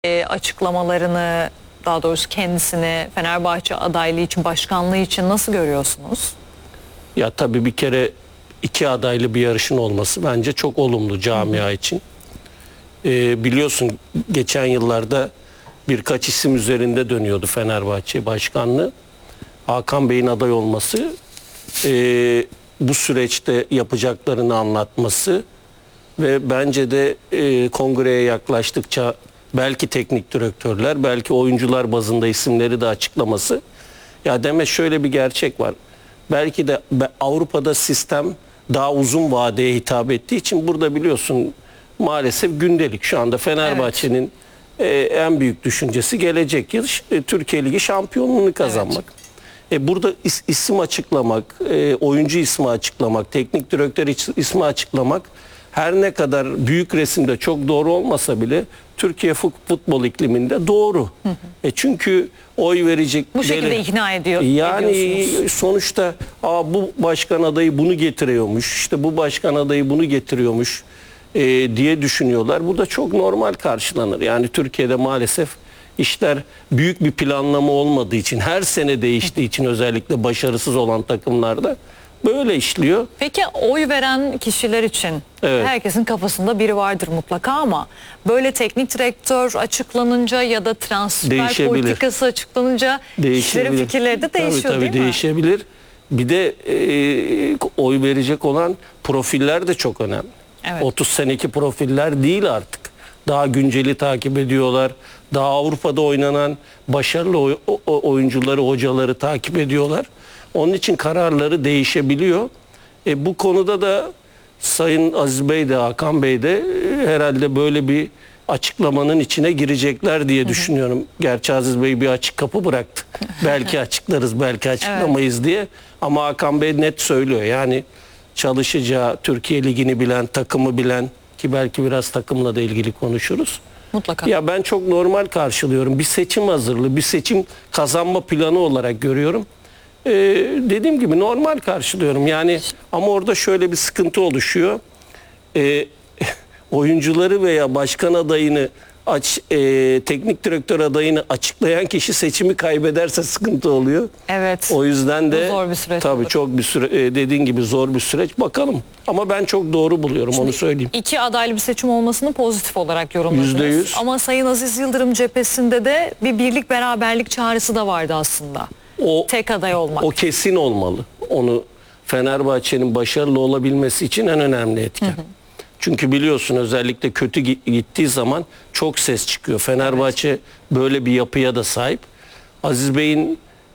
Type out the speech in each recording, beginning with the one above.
Açıklamalarını, daha doğrusu kendisini Fenerbahçe adaylığı için, başkanlığı için nasıl görüyorsunuz? Ya tabii bir kere iki adaylı bir yarışın olması bence çok olumlu camia için. Biliyorsun geçen yıllarda birkaç isim üzerinde dönüyordu Fenerbahçe başkanlığı. Hakan Bey'in aday olması, bu süreçte yapacaklarını anlatması ve bence de kongreye yaklaştıkça belki teknik direktörler, belki oyuncular bazında isimleri de açıklaması. Ya demek şöyle bir gerçek var. Belki de Avrupa'da sistem daha uzun vadeye hitap ettiği için burada biliyorsun maalesef gündelik. Şu anda Fenerbahçe'nin en büyük düşüncesi gelecek yıl Türkiye Ligi şampiyonluğunu kazanmak. Evet. Burada isim açıklamak, oyuncu ismi açıklamak, teknik direktör ismi açıklamak her ne kadar büyük resimde çok doğru olmasa bile Türkiye futbol ikliminde doğru. Çünkü oy verecek... Bu şekilde ikna ediyor. Yani sonuçta bu başkan adayı bunu getiriyormuş, işte bu başkan adayı bunu getiriyormuş diye düşünüyorlar. Bu da çok normal karşılanır. Yani Türkiye'de maalesef işler büyük bir planlama olmadığı için, her sene değiştiği için özellikle başarısız olan takımlarda böyle işliyor. Peki oy veren kişiler için herkesin kafasında biri vardır mutlaka ama böyle teknik direktör açıklanınca ya da transfer politikası açıklanınca kişilerin fikirleri de değişiyor, tabii, değil mi? Değişebilir. Bir de oy verecek olan profiller de çok önemli. Evet. 30 seneki profiller değil artık. Daha günceli takip ediyorlar. Daha Avrupa'da oynanan başarılı oyuncuları, hocaları takip ediyorlar. Onun için kararları değişebiliyor. Bu konuda da Sayın Aziz Bey de Hakan Bey de herhalde böyle bir açıklamanın içine girecekler diye düşünüyorum. Gerçi Aziz Bey bir açık kapı bıraktı. Belki açıklarız, belki açıklamayız diye. Ama Hakan Bey net söylüyor. Yani çalışacağı, Türkiye Ligi'ni bilen, takımı bilen, ki belki biraz takımla da ilgili konuşuruz. Mutlaka. Ya ben çok normal karşılıyorum. Bir seçim hazırlığı, bir seçim kazanma planı olarak görüyorum. Dediğim gibi normal karşılıyorum. Yani ama orada şöyle bir sıkıntı oluşuyor. Oyuncuları veya başkan adayını teknik direktör adayını açıklayan kişi seçimi kaybederse sıkıntı oluyor. Evet. O yüzden de zor bir süreç tabii olur. çok bir süre, dediğin gibi zor bir süreç. Bakalım. Ama ben çok doğru buluyorum. Şimdi onu söyleyeyim. İki adaylı bir seçim olmasını pozitif olarak yorumladınız. %100. Ama Sayın Aziz Yıldırım cephesinde de bir birlik beraberlik çağrısı da vardı aslında. Tek aday olmak. O kesin olmalı. Onu Fenerbahçe'nin başarılı olabilmesi için en önemli etken. Çünkü biliyorsun özellikle kötü gittiği zaman çok ses çıkıyor. Fenerbahçe böyle bir yapıya da sahip. Aziz Bey'in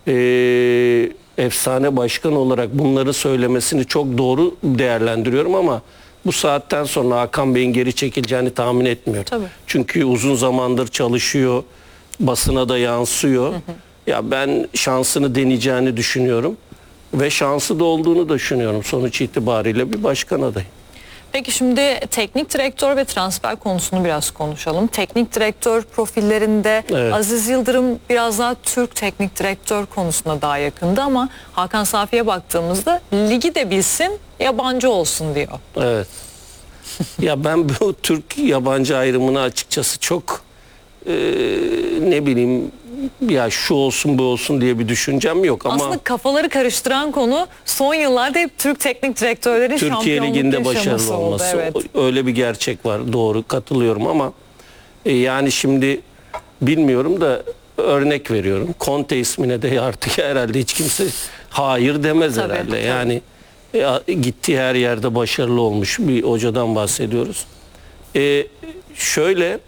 efsane başkan olarak bunları söylemesini çok doğru değerlendiriyorum ama bu saatten sonra Hakan Bey'in geri çekileceğini tahmin etmiyorum. Tabii. Çünkü uzun zamandır çalışıyor, basına da yansıyor. Ya ben şansını deneyeceğini düşünüyorum ve şansı da olduğunu da düşünüyorum sonuç itibariyle bir başkan adayı. Peki şimdi teknik direktör ve transfer konusunu biraz konuşalım. Teknik direktör profillerinde Aziz Yıldırım biraz daha Türk teknik direktör konusuna daha yakındı ama Hakan Safi'ye baktığımızda ligi de bilsin, yabancı olsun diyor. Evet. Ya ben bu Türk yabancı ayrımını açıkçası çok ne bileyim ya şu olsun bu olsun diye bir düşüncem yok ama aslında kafaları karıştıran konu son yıllarda hep Türk teknik direktörlerin Türkiye Ligi'nde başarılı olması. Evet. Öyle bir gerçek var. Doğru, katılıyorum ama yani şimdi bilmiyorum da örnek veriyorum. Conte ismine de artık herhalde hiç kimse hayır demez herhalde. Tabii. Yani gittiği her yerde başarılı olmuş bir hocadan bahsediyoruz. Şöyle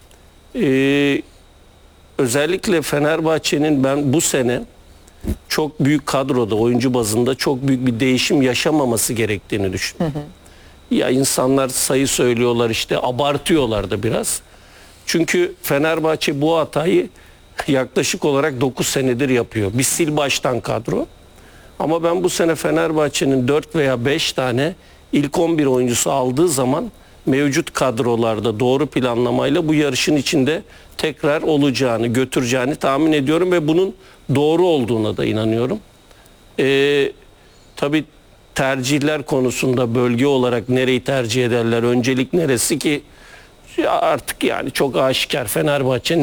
özellikle Fenerbahçe'nin ben bu sene çok büyük kadroda, oyuncu bazında çok büyük bir değişim yaşamaması gerektiğini düşünüyorum. Ya insanlar sayı söylüyorlar, işte abartıyorlar da biraz. Çünkü Fenerbahçe bu hatayı yaklaşık olarak 9 senedir yapıyor. Bir sil baştan kadro. Ama ben bu sene Fenerbahçe'nin 4 veya 5 tane ilk 11 oyuncusu aldığı zaman mevcut kadrolarda doğru planlamayla bu yarışın içinde tekrar olacağını, götüreceğini tahmin ediyorum ve bunun doğru olduğuna da inanıyorum. Tabii tercihler konusunda bölge olarak nereyi tercih ederler, öncelik neresi ki artık yani çok aşikar Fenerbahçe'nin